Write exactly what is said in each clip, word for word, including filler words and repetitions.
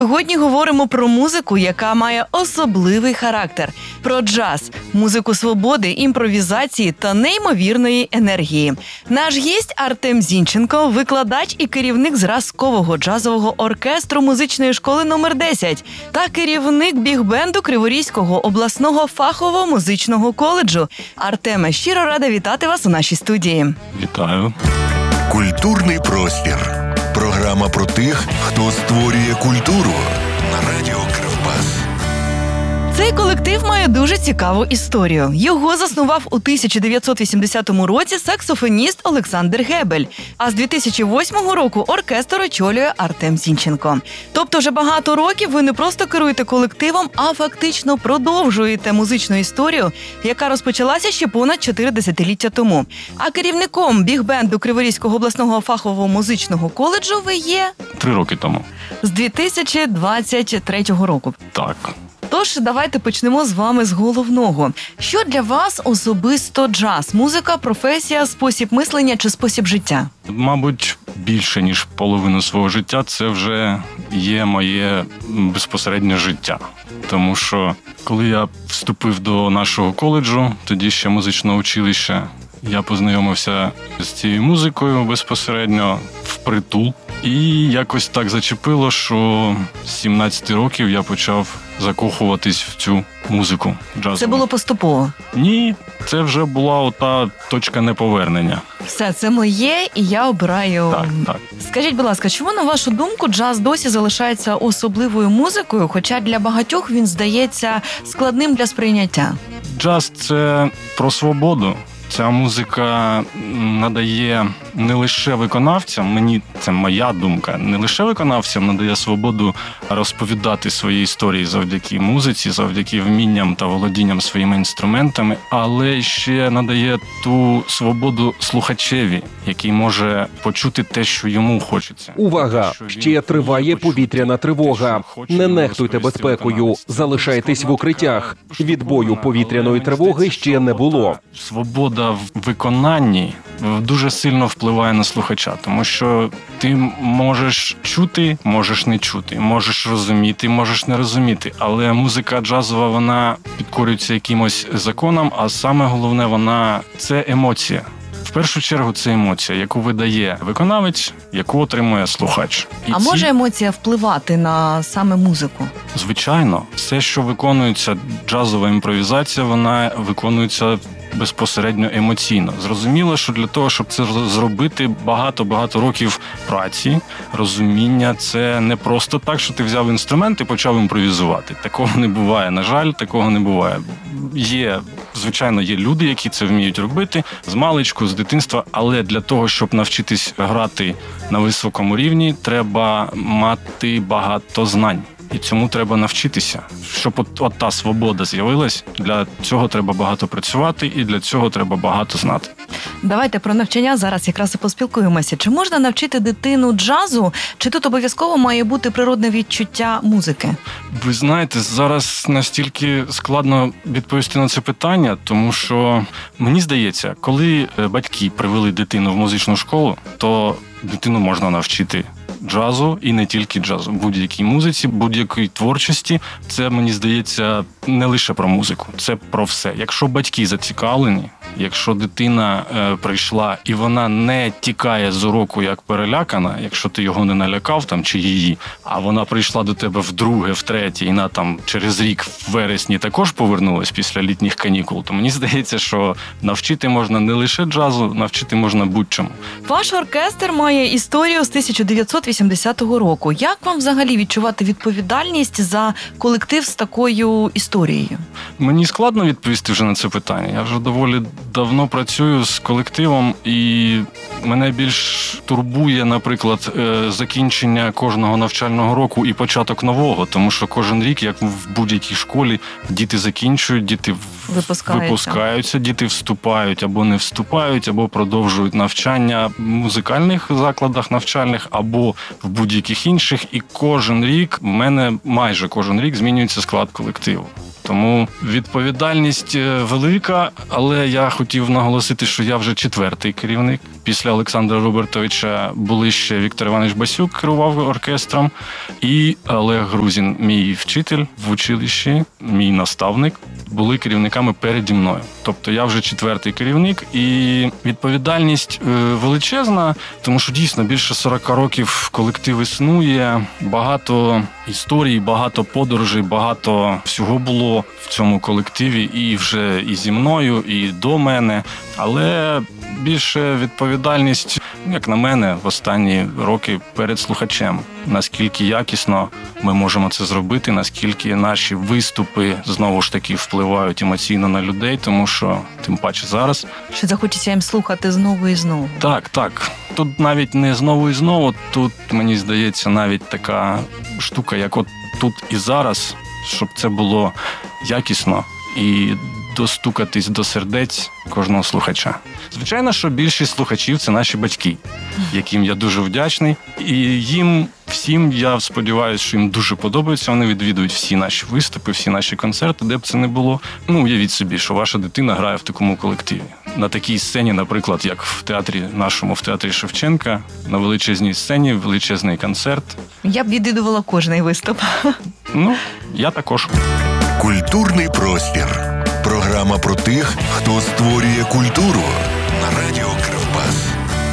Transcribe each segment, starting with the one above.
Сьогодні говоримо про музику, яка має особливий характер. Про джаз, музику свободи, імпровізації та неймовірної енергії. Наш гість Артем Зінченко, викладач і керівник зразкового джазового оркестру музичної школи номер десять та керівник біг-бенду Криворізького обласного фахово-музичного коледжу. Артеме, щиро рада вітати вас у нашій студії. Вітаю. Культурний простір. Програма про тих, хто створює культуру на радіо Кривбас. Цей колектив має дуже цікаву історію. Його заснував у тисяча дев'ятсот вісімдесятому році саксофоніст Олександр Гебель, а з дві тисячі восьмого року оркестр очолює Артем Зінченко. Тобто вже багато років ви не просто керуєте колективом, а фактично продовжуєте музичну історію, яка розпочалася ще понад чотири десятиліття тому. А керівником біг-бенду Криворізького обласного фахово-музичного коледжу ви є Три роки тому. з дві тисячі двадцять третього року. Так. Тож, давайте почнемо з вами з головного. Що для вас особисто джаз? Музика, професія, спосіб мислення чи спосіб життя? Мабуть, більше, ніж половину свого життя, це вже є моє безпосереднє життя. Тому що, коли я вступив до нашого коледжу, тоді ще музичного училища, я познайомився з цією музикою безпосередньо впритул. І якось так зачепило, що з сімнадцяти років я почав закохуватись в цю музику джазову. Це було поступово? Ні, це вже була ота точка неповернення. Все, це моє, і я обираю. Так, так. Скажіть, будь ласка, чому, на вашу думку, джаз досі залишається особливою музикою, хоча для багатьох він здається складним для сприйняття? Джаз – це про свободу. Ця музика надає не лише виконавцям, мені це моя думка, не лише виконавцям надає свободу розповідати свої історії завдяки музиці, завдяки вмінням та володінням своїми інструментами, але ще надає ту свободу слухачеві, який може почути те, що йому хочеться. Увага! Ще триває повітряна тривога. Не нехтуйте безпекою, залишайтесь в укриттях. Відбою повітряної тривоги ще не було. Свобода в виконанні дуже сильно впливає на слухача, тому що ти можеш чути, можеш не чути, можеш розуміти, можеш не розуміти, але музика джазова, вона підкорюється якимось законам, а саме головне, вона – це емоція. В першу чергу це емоція, яку видає виконавець, яку отримує слухач. І а ці... може емоція впливати на саме музику? Звичайно. Все, що виконується, джазова імпровізація, вона виконується безпосередньо емоційно. Зрозуміло, що для того, щоб це зробити, багато-багато років праці, розуміння. Це не просто так, що ти взяв інструмент і почав імпровізувати. Такого не буває, на жаль, такого не буває. Є, звичайно, є люди, які це вміють робити з маличку, з дитинства, але для того, щоб навчитись грати на високому рівні, треба мати багато знань. І цьому треба навчитися. Щоб от, от та свобода з'явилась, для цього треба багато працювати і для цього треба багато знати. Давайте про навчання зараз якраз і поспілкуємося. Чи можна навчити дитину джазу, чи тут обов'язково має бути природне відчуття музики? Ви знаєте, зараз настільки складно відповісти на це питання, тому що, мені здається, коли батьки привели дитину в музичну школу, то дитину можна навчити джазу і не тільки джазу. Будь-якій музиці, будь-якій творчості. Це, мені здається, не лише про музику, це про все. Якщо батьки зацікавлені, якщо дитина е, прийшла і вона не тікає з уроку як перелякана, якщо ти його не налякав там чи її, а вона прийшла до тебе вдруге, втретє, і вона там через рік в вересні також повернулась після літніх канікул, то мені здається, що навчити можна не лише джазу, навчити можна будь-чому. Ваш оркестр має історію з тисяча дев'ятсот вісімдесятого року. Як вам взагалі відчувати відповідальність за колектив з такою історією? Мені складно відповісти вже на це питання. Я вже доволі давно працюю з колективом, і мене більш турбує, наприклад, закінчення кожного навчального року і початок нового, тому що кожен рік, як в будь-якій школі, діти закінчують, діти випускаються, випускаються діти вступають або не вступають, або продовжують навчання в музикальних закладах навчальних, або в будь-яких інших. І кожен рік, в мене майже кожен рік змінюється склад колективу. Тому відповідальність велика, але я хотів наголосити, що я вже четвертий керівник. Після Олександра Робертовича були ще Віктор Іванович Басюк, керував оркестром, і Олег Грузін, мій вчитель в училищі, мій наставник, були керівниками переді мною. Тобто я вже четвертий керівник, і відповідальність величезна, тому що дійсно більше сорок років колектив існує, багато історій, багато подорожей, багато всього було в цьому колективі, і вже і зі мною, і до мене, але більше відповідальність, як на мене, в останні роки перед слухачем. Наскільки якісно ми можемо це зробити, наскільки наші виступи, знову ж таки, впливають емоційно на людей, тому що, тим паче зараз... Що захочеться їм слухати знову і знову. Так, так. Тут навіть не знову і знову, тут, мені здається, навіть така штука, як от тут і зараз, щоб це було якісно і достукатись до сердець кожного слухача. Звичайно, що більшість слухачів – це наші батьки, яким я дуже вдячний. І їм всім, я сподіваюся, що їм дуже подобається. Вони відвідують всі наші виступи, всі наші концерти, де б це не було. Ну, уявіть собі, що ваша дитина грає в такому колективі. На такій сцені, наприклад, як в театрі нашому, в театрі Шевченка, на величезній сцені, величезний концерт. Я б відвідувала кожний виступ. Ну, я також. Культурний простір. Програма про тих, хто створює культуру на радіо Кривбас.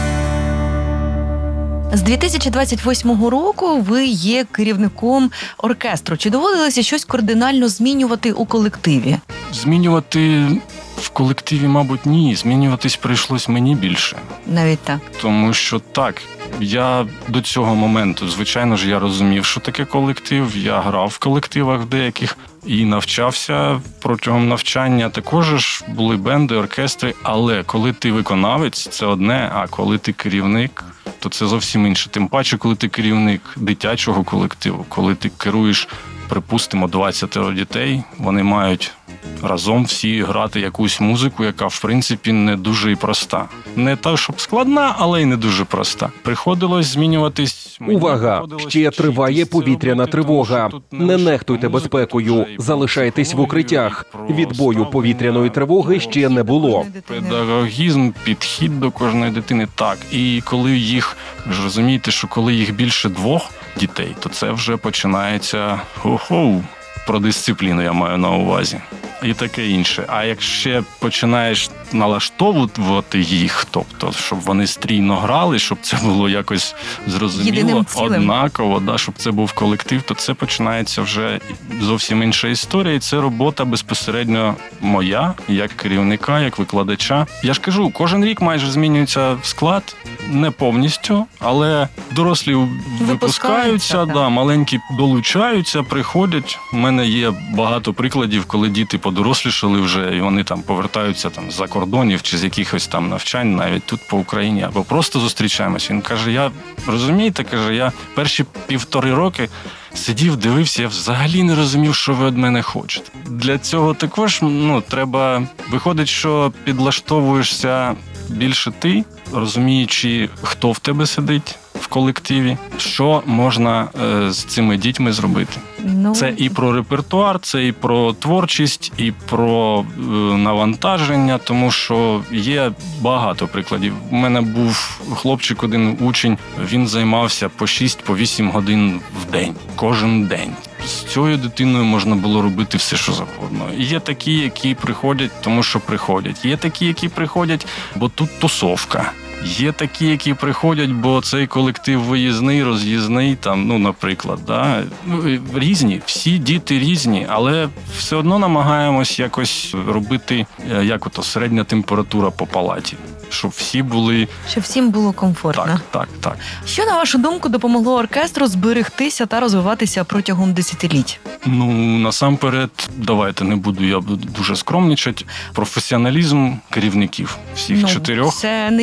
З дві тисячі двадцять восьмого року ви є керівником оркестру. Чи доводилося щось кардинально змінювати у колективі? Змінювати в колективі, мабуть, ні. Змінюватись прийшлось мені більше. Навіть так. Тому що так, я до цього моменту, звичайно ж, я розумів, що таке колектив. Я грав в колективах в деяких і навчався протягом навчання. Також ж були бенди, оркестри. Але коли ти виконавець, це одне, а коли ти керівник, то це зовсім інше. Тим паче, коли ти керівник дитячого колективу, коли ти керуєш, припустимо, двадцять дітей, вони мають разом всі грати якусь музику, яка, в принципі, не дуже і проста. Не та, щоб складна, але й не дуже проста. Приходилось змінюватись... Увага! Ще триває повітряна тривога. Не нехтуйте безпекою. Залишайтесь в укриттях. Відбою повітряної тривоги ще не було. Педагогізм, підхід до кожної дитини, так. І коли їх, ви ж розумієте, що коли їх більше двох дітей, то це вже починається хо-хоу. Про дисципліну я маю на увазі. І таке інше. А якщо починаєш налаштовувати їх, тобто, щоб вони стрійно грали, щоб це було якось зрозуміло, однаково, да, щоб це був колектив, то це починається вже зовсім інша історія. І це робота безпосередньо моя, як керівника, як викладача. Я ж кажу, кожен рік майже змінюється склад, не повністю, але дорослі випускаються, да, маленькі долучаються, приходять. У мене є багато прикладів, коли діти подорослішали вже, і вони там повертаються там з-за кордонів чи з якихось там навчань, навіть тут по Україні, або просто зустрічаємося. Він каже, я, розумієте, каже, я перші півтори роки сидів, дивився, я взагалі не розумів, що ви від мене хочете. Для цього також, ну, треба, виходить, що підлаштовуєшся більше ти, розуміючи, хто в тебе сидить в колективі, що можна е, з цими дітьми зробити. Ну... Це і про репертуар, це і про творчість, і про е, навантаження, тому що є багато прикладів. У мене був хлопчик, один учень, він займався по шість, по вісім годин в день, кожен день. З цією дитиною можна було робити все, що завгодно. Є такі, які приходять, тому що приходять. Є такі, які приходять, бо тут тусовка. Є такі, які приходять, бо цей колектив виїзний, роз'їзний, там, ну, наприклад, да? Різні, всі діти різні, але все одно намагаємось якось робити, як ото, середня температура по палаті, щоб всі були... Щоб всім було комфортно. Так, так, так. Що, на вашу думку, допомогло оркестру зберегтися та розвиватися протягом десятиліть? Ну, насамперед, давайте не буду, я буду дуже скромнічати, професіоналізм керівників всіх ну, чотирьох. Це невід'ємна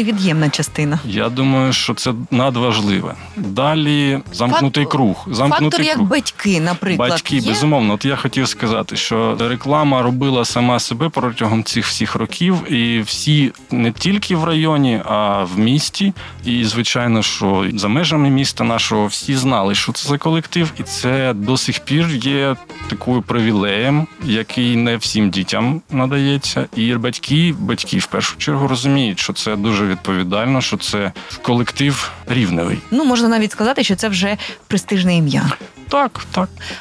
невід'ємна частина. Я думаю, що це надважливе. Далі замкнутий Фак- круг. Замкнутий Фактор як круг. батьки, наприклад, Батьки, є? безумовно. От я хотів сказати, що реклама робила сама себе протягом цих всіх років, і всі не тільки в районі, а в місті. І, звичайно, що за межами міста нашого всі знали, що це за колектив, і це до сих пір є такою привілеєм, який не всім дітям надається. І батьки, батьки в першу чергу розуміють, що це дуже відповідально, що це колектив рівневий. Ну, можна навіть сказати, що це вже престижне ім'я. Так, так.